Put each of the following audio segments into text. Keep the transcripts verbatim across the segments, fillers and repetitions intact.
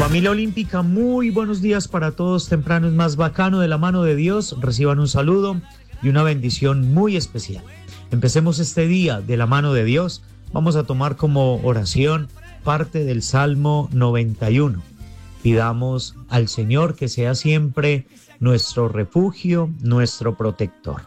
Familia Olímpica, muy buenos días para todos. Temprano es más bacano, de la mano de Dios. Reciban un saludo y una bendición muy especial. Empecemos este día de la mano de Dios. Vamos a tomar como oración parte del Salmo noventa y uno. Pidamos al Señor que sea siempre nuestro refugio, nuestro protector.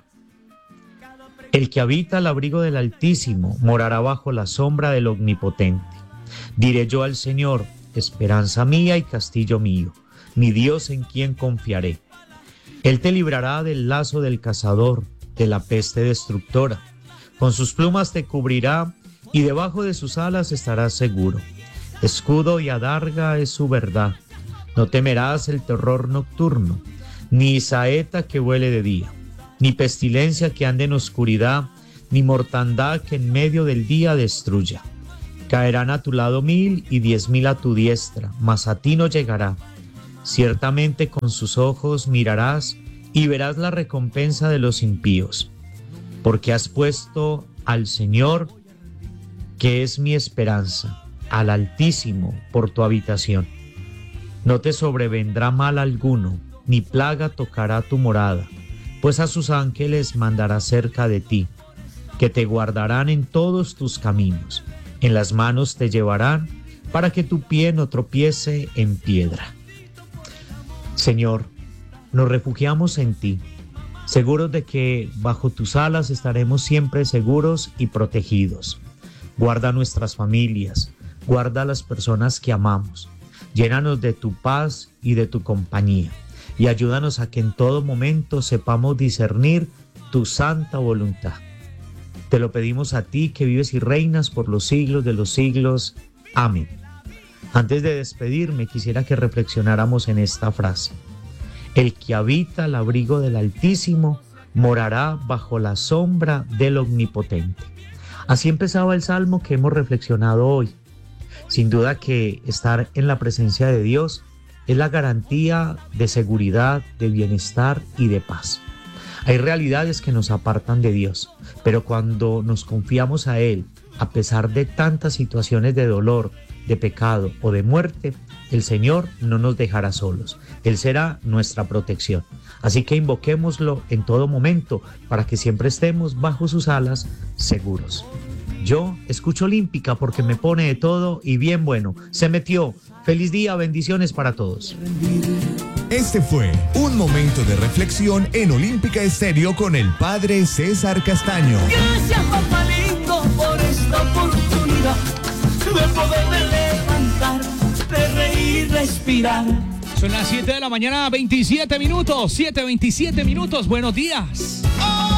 El que habita al abrigo del Altísimo morará bajo la sombra del Omnipotente. Diré yo al Señor: esperanza mía y castillo mío, mi Dios en quien confiaré. Él te librará del lazo del cazador, de la peste destructora. Con sus plumas te cubrirá y debajo de sus alas estarás seguro. Escudo y adarga es su verdad. No temerás el terror nocturno, ni saeta que vuele de día, ni pestilencia que ande en oscuridad, ni mortandad que en medio del día destruya. Caerán a tu lado mil y diez mil a tu diestra, mas a ti no llegará. Ciertamente con sus ojos mirarás y verás la recompensa de los impíos. Porque has puesto al Señor, que es mi esperanza, al Altísimo por tu habitación. No te sobrevendrá mal alguno, ni plaga tocará tu morada, pues a sus ángeles mandará cerca de ti, que te guardarán en todos tus caminos. En las manos te llevarán, para que tu pie no tropiece en piedra. Señor, nos refugiamos en ti, seguros de que bajo tus alas estaremos siempre seguros y protegidos. Guarda nuestras familias, guarda a las personas que amamos, llénanos de tu paz y de tu compañía, y ayúdanos a que en todo momento sepamos discernir tu santa voluntad. Te lo pedimos a ti, que vives y reinas por los siglos de los siglos. Amén. Antes de despedirme, quisiera que reflexionáramos en esta frase. El que habita al abrigo del Altísimo morará bajo la sombra del Omnipotente. Así empezaba el salmo que hemos reflexionado hoy. Sin duda que estar en la presencia de Dios es la garantía de seguridad, de bienestar y de paz. Hay realidades que nos apartan de Dios, pero cuando nos confiamos a Él, a pesar de tantas situaciones de dolor, de pecado o de muerte, el Señor no nos dejará solos. Él será nuestra protección. Así que invoquémoslo en todo momento para que siempre estemos bajo sus alas seguros. Yo escucho Olímpica porque me pone de todo y bien bueno. Se metió. Feliz día, bendiciones para todos. Este fue un momento de reflexión en Olímpica Estéreo con el Padre César Castaño. Gracias, papá lindo, por esta oportunidad de poderme levantar, de reír, respirar. Son las siete de la mañana, veintisiete minutos, siete veintisiete minutos. Buenos días. ¡Oh!